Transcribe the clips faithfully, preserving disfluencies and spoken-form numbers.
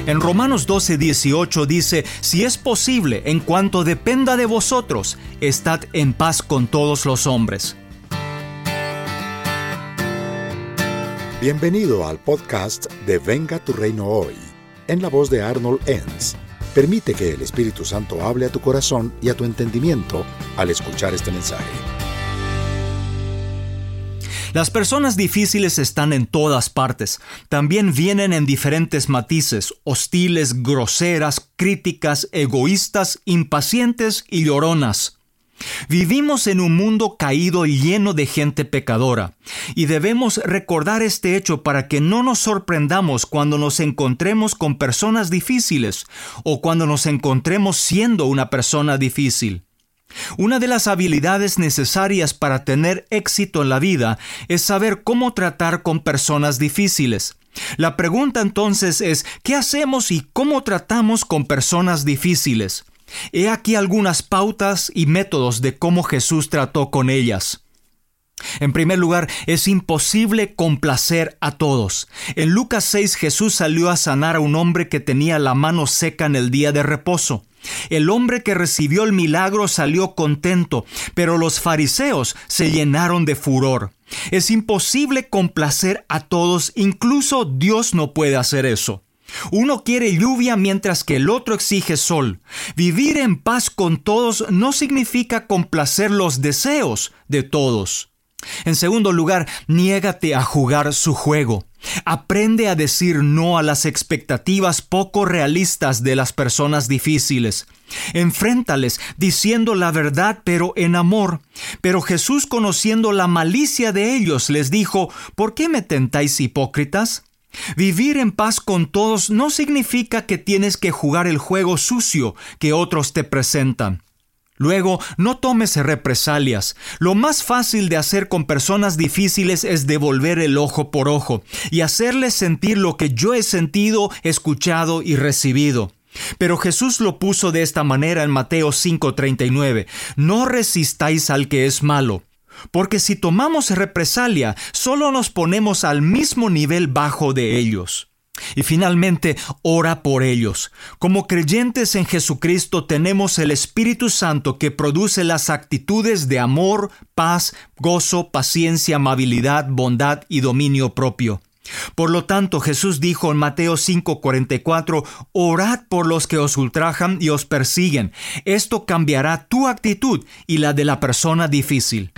En Romanos doce dieciocho dice, si es posible, en cuanto dependa de vosotros, estad en paz con todos los hombres. Bienvenido al podcast de Venga tu Reino Hoy, en la voz de Arnold Enns. Permite que el Espíritu Santo hable a tu corazón y a tu entendimiento al escuchar este mensaje. Las personas difíciles están en todas partes. También vienen en diferentes matices: hostiles, groseras, críticas, egoístas, impacientes y lloronas. Vivimos en un mundo caído y lleno de gente pecadora, y debemos recordar este hecho para que no nos sorprendamos cuando nos encontremos con personas difíciles o cuando nos encontremos siendo una persona difícil. Una de las habilidades necesarias para tener éxito en la vida es saber cómo tratar con personas difíciles. La pregunta entonces es, ¿qué hacemos y cómo tratamos con personas difíciles? He aquí algunas pautas y métodos de cómo Jesús trató con ellas. En primer lugar, es imposible complacer a todos. En Lucas seis, Jesús salió a sanar a un hombre que tenía la mano seca en el día de reposo. El hombre que recibió el milagro salió contento, pero los fariseos se llenaron de furor. Es imposible complacer a todos, incluso Dios no puede hacer eso. Uno quiere lluvia mientras que el otro exige sol. Vivir en paz con todos no significa complacer los deseos de todos. En segundo lugar, niégate a jugar su juego. Aprende a decir no a las expectativas poco realistas de las personas difíciles. Enfréntales diciendo la verdad, pero en amor. Pero Jesús, conociendo la malicia de ellos, les dijo: ¿por qué me tentáis, hipócritas? Vivir en paz con todos no significa que tienes que jugar el juego sucio que otros te presentan. Luego, no tomes represalias. Lo más fácil de hacer con personas difíciles es devolver el ojo por ojo y hacerles sentir lo que yo he sentido, escuchado y recibido. Pero Jesús lo puso de esta manera en Mateo cinco treinta y nueve. No resistáis al que es malo. Porque si tomamos represalia, solo nos ponemos al mismo nivel bajo de ellos. Y finalmente, ora por ellos. Como creyentes en Jesucristo tenemos el Espíritu Santo que produce las actitudes de amor, paz, gozo, paciencia, amabilidad, bondad y dominio propio. Por lo tanto, Jesús dijo en Mateo cinco cuarenta y cuatro, orad por los que os ultrajan y os persiguen. Esto cambiará tu actitud y la de la persona difícil.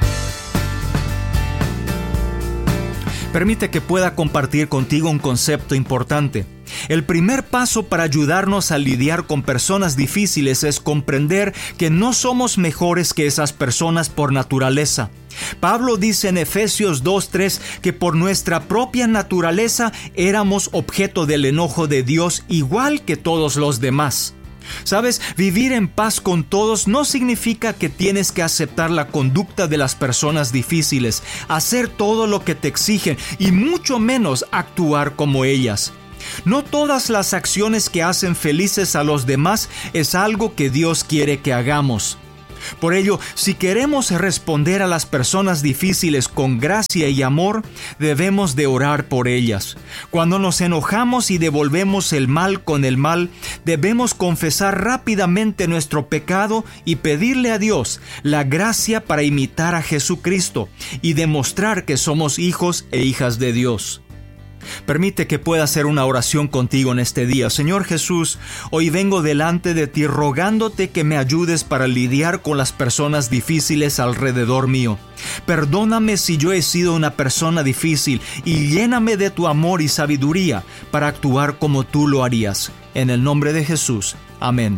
Permite que pueda compartir contigo un concepto importante. El primer paso para ayudarnos a lidiar con personas difíciles es comprender que no somos mejores que esas personas por naturaleza. Pablo dice en Efesios dos tres que por nuestra propia naturaleza éramos objeto del enojo de Dios igual que todos los demás. ¿Sabes? Vivir en paz con todos no significa que tienes que aceptar la conducta de las personas difíciles, hacer todo lo que te exigen y mucho menos actuar como ellas. No todas las acciones que hacen felices a los demás es algo que Dios quiere que hagamos. Por ello, si queremos responder a las personas difíciles con gracia y amor, debemos de orar por ellas. Cuando nos enojamos y devolvemos el mal con el mal, debemos confesar rápidamente nuestro pecado y pedirle a Dios la gracia para imitar a Jesucristo y demostrar que somos hijos e hijas de Dios. Permite que pueda hacer una oración contigo en este día. Señor Jesús, hoy vengo delante de ti rogándote que me ayudes para lidiar con las personas difíciles alrededor mío. Perdóname si yo he sido una persona difícil y lléname de tu amor y sabiduría para actuar como tú lo harías. En el nombre de Jesús. Amén.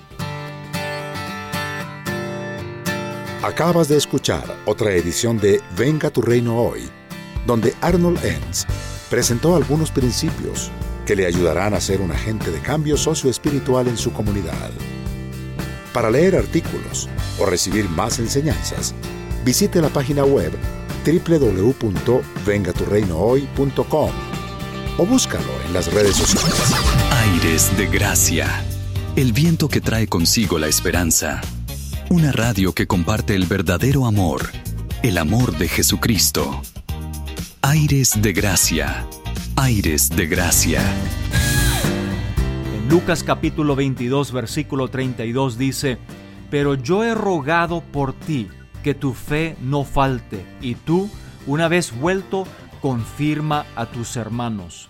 Acabas de escuchar otra edición de Venga tu Reino Hoy, donde Arnold Enns presentó algunos principios que le ayudarán a ser un agente de cambio socioespiritual en su comunidad. Para leer artículos o recibir más enseñanzas, visite la página web doble u doble u doble u punto venga tu reino hoy punto com o búscalo en las redes sociales. Aires de Gracia, el viento que trae consigo la esperanza. Una radio que comparte el verdadero amor, el amor de Jesucristo. Aires de Gracia, Aires de Gracia. Lucas capítulo veintidós, versículo treinta y dos dice: Pero yo he rogado por ti que tu fe no falte, y tú, una vez vuelto, confirma a tus hermanos.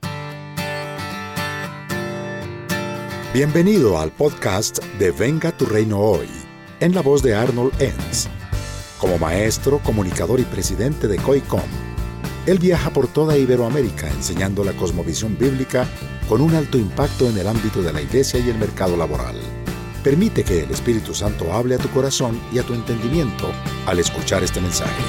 Bienvenido al podcast de Venga tu Reino Hoy, en la voz de Arnold Enns. Como maestro, comunicador y presidente de COICOM, él viaja por toda Iberoamérica enseñando la cosmovisión bíblica con un alto impacto en el ámbito de la iglesia y el mercado laboral. Permite que el Espíritu Santo hable a tu corazón y a tu entendimiento al escuchar este mensaje.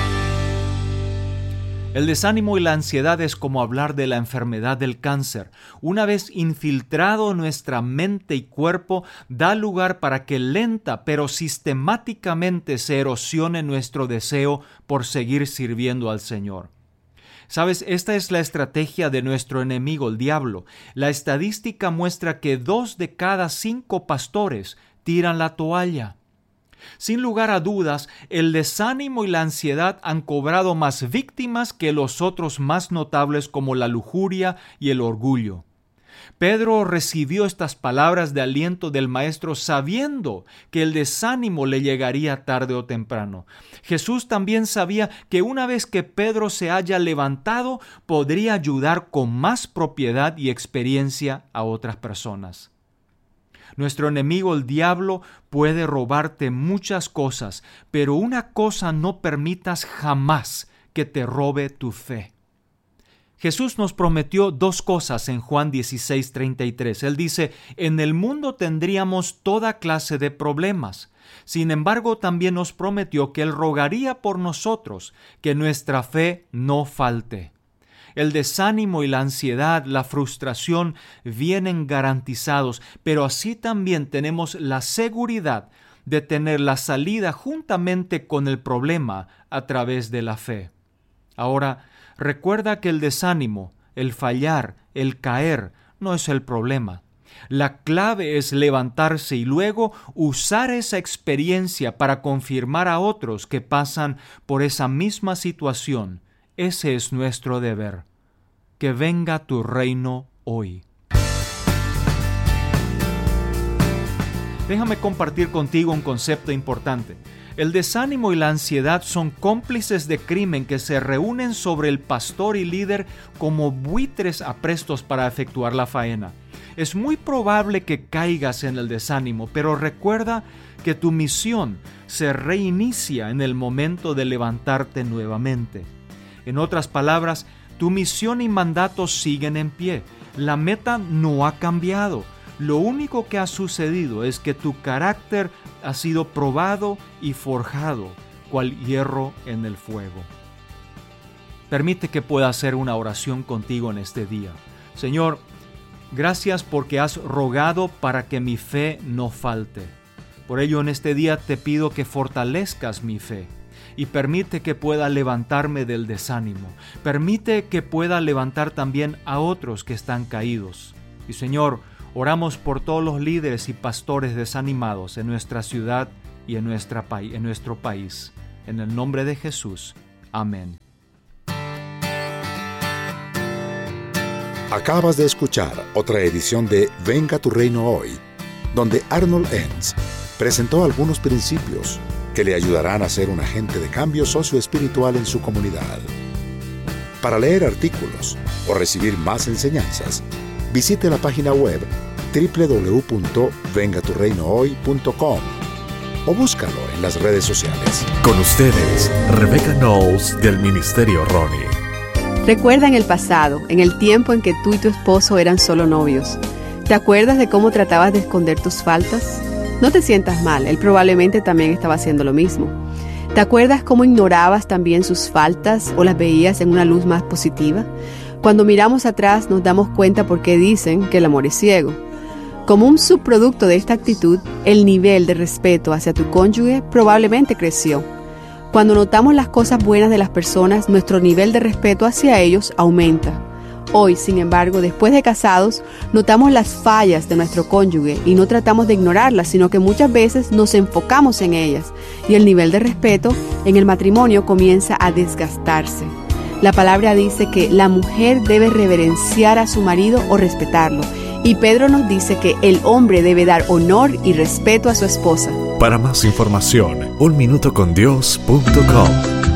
El desánimo y la ansiedad es como hablar de la enfermedad del cáncer. Una vez infiltrado en nuestra mente y cuerpo, da lugar para que lenta pero sistemáticamente se erosione nuestro deseo por seguir sirviendo al Señor. Sabes, esta es la estrategia de nuestro enemigo, el diablo. La estadística muestra que dos de cada cinco pastores tiran la toalla. Sin lugar a dudas, el desánimo y la ansiedad han cobrado más víctimas que los otros más notables como la lujuria y el orgullo. Pedro recibió estas palabras de aliento del Maestro sabiendo que el desánimo le llegaría tarde o temprano. Jesús también sabía que una vez que Pedro se haya levantado, podría ayudar con más propiedad y experiencia a otras personas. Nuestro enemigo, el diablo, puede robarte muchas cosas, pero una cosa no permitas jamás: que te robe tu fe. Jesús nos prometió dos cosas en Juan dieciséis, treinta y tres. Él dice: en el mundo tendríamos toda clase de problemas. Sin embargo, también nos prometió que Él rogaría por nosotros, que nuestra fe no falte. El desánimo y la ansiedad, la frustración vienen garantizados, pero así también tenemos la seguridad de tener la salida juntamente con el problema a través de la fe. Ahora, recuerda que el desánimo, el fallar, el caer, no es el problema. La clave es levantarse y luego usar esa experiencia para confirmar a otros que pasan por esa misma situación. Ese es nuestro deber. Que venga tu reino hoy. Déjame compartir contigo un concepto importante. El desánimo y la ansiedad son cómplices de crimen que se reúnen sobre el pastor y líder como buitres aprestos para efectuar la faena. Es muy probable que caigas en el desánimo, pero recuerda que tu misión se reinicia en el momento de levantarte nuevamente. En otras palabras, tu misión y mandato siguen en pie. La meta no ha cambiado. Lo único que ha sucedido es que tu carácter ha sido probado y forjado, cual hierro en el fuego. Permite que pueda hacer una oración contigo en este día. Señor, gracias porque has rogado para que mi fe no falte. Por ello, en este día te pido que fortalezcas mi fe y permite que pueda levantarme del desánimo. Permite que pueda levantar también a otros que están caídos. Y Señor, oramos por todos los líderes y pastores desanimados en nuestra ciudad y en, nuestra pa- en nuestro país. En el nombre de Jesús. Amén. Acabas de escuchar otra edición de Venga tu Reino Hoy, donde Arnold Enns presentó algunos principios que le ayudarán a ser un agente de cambio socioespiritual en su comunidad. Para leer artículos o recibir más enseñanzas, visite la página web doble u doble u doble u punto venga tu reino hoy punto com o búscalo en las redes sociales. Con ustedes, Rebecca Knowles del Ministerio Ronnie. Recuerda en el pasado, en el tiempo en que tú y tu esposo eran solo novios. ¿Te acuerdas de cómo tratabas de esconder tus faltas? No te sientas mal, él probablemente también estaba haciendo lo mismo. ¿Te acuerdas cómo ignorabas también sus faltas o las veías en una luz más positiva? Cuando miramos atrás nos damos cuenta por qué dicen que el amor es ciego. Como un subproducto de esta actitud, el nivel de respeto hacia tu cónyuge probablemente creció. Cuando notamos las cosas buenas de las personas, nuestro nivel de respeto hacia ellos aumenta. Hoy, sin embargo, después de casados, notamos las fallas de nuestro cónyuge y no tratamos de ignorarlas, sino que muchas veces nos enfocamos en ellas y el nivel de respeto en el matrimonio comienza a desgastarse. La palabra dice que la mujer debe reverenciar a su marido o respetarlo Y Pedro nos dice que el hombre debe dar honor y respeto a su esposa. Para más información, un minuto con dios punto com.